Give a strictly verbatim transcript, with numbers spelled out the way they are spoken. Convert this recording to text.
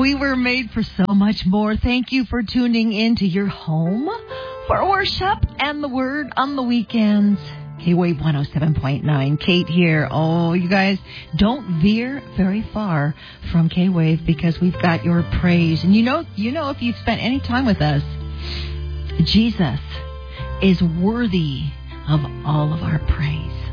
We were made for so much more. Thank you for tuning in to your home for worship and the Word on the weekends. K-Wave one oh seven point nine. Kate here. Oh, you guys, don't veer very far from K-Wave because we've got your praise. And you know, you know, if you've spent any time with us, Jesus is worthy of all of our praise.